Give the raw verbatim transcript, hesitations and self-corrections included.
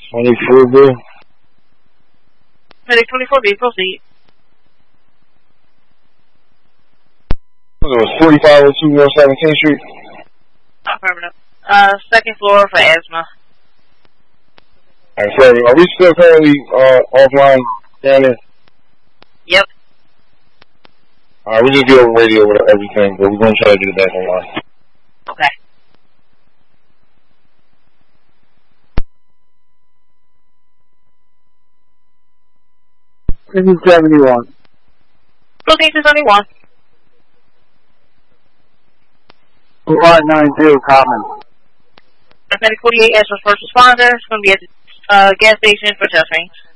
twenty-four B. Medic twenty-four B, proceed. It was forty-five oh two North seventeenth Street. Affirmative. Uh, second floor for asthma. Alright, sorry. Are we still currently uh, offline down there? Yep. Alright, we just get over radio with everything, but we're going to try to get it back online. Okay. This is seventy-one. Proceed to seventy-one. five nine zero Common. Medic forty-eight, as was first responder. It's going to be at the uh, gas station for testing.